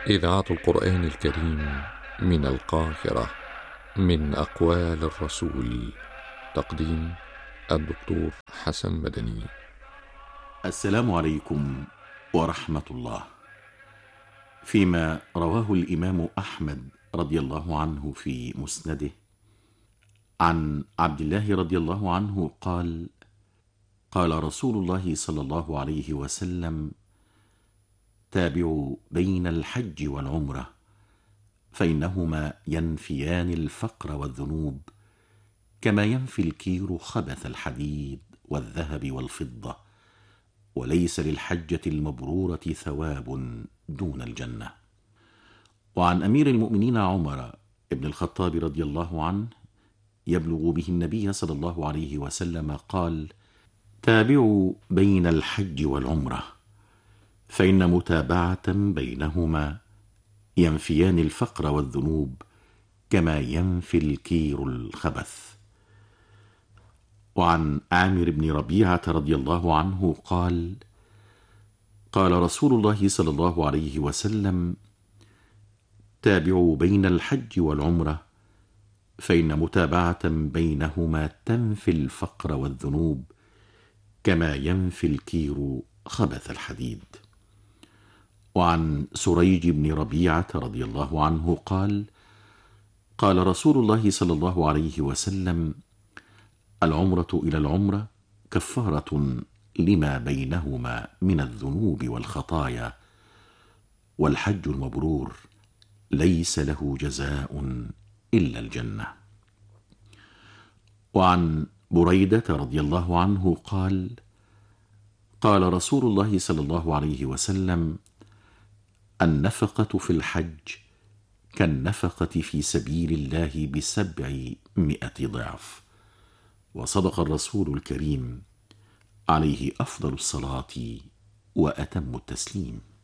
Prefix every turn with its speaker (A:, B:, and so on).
A: إذاعة القرآن الكريم من القاهرة، من أقوال الرسول. تقديم الدكتور حسن مدني.
B: السلام عليكم ورحمة الله. فيما رواه الإمام أحمد رضي الله عنه في مسنده عن عبد الله رضي الله عنه قال: قال رسول الله صلى الله عليه وسلم: تابعوا بين الحج والعمرة، فإنهما ينفيان الفقر والذنوب كما ينفي الكير خبث الحديد والذهب والفضة، وليس للحجة المبرورة ثواب دون الجنة. وعن أمير المؤمنين عمر بن الخطاب رضي الله عنه يبلغ به النبي صلى الله عليه وسلم قال: تابعوا بين الحج والعمرة، فإن متابعة بينهما ينفيان الفقر والذنوب كما ينفي الكير الخبث. وعن عامر بن ربيعة رضي الله عنه قال: قال رسول الله صلى الله عليه وسلم: تابعوا بين الحج والعمرة، فإن متابعة بينهما تنفي الفقر والذنوب كما ينفي الكير خبث الحديد. وعن سريج بن ربيعة رضي الله عنه قال: قال رسول الله صلى الله عليه وسلم: العمرة إلى العمرة كفارة لما بينهما من الذنوب والخطايا، والحج المبرور ليس له جزاء إلا الجنة. وعن بريدة رضي الله عنه قال: قال رسول الله صلى الله عليه وسلم: النفقة في الحج كالنفقة في سبيل الله ب700 ضعف. وصدق الرسول الكريم عليه أفضل الصلاة وأتم التسليم.